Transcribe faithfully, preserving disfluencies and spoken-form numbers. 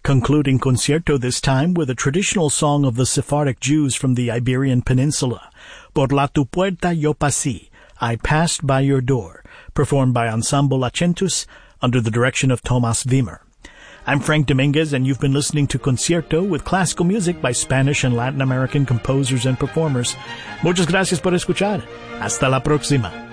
Concluding concierto this time with a traditional song of the Sephardic Jews from the Iberian Peninsula, Por la tu puerta yo pasé, I passed by your door, performed by Ensemble Acentus under the direction of Tomas Wimmer. I'm Frank Dominguez, and you've been listening to Concierto with classical music by Spanish and Latin American composers and performers. Muchas gracias por escuchar. Hasta la próxima.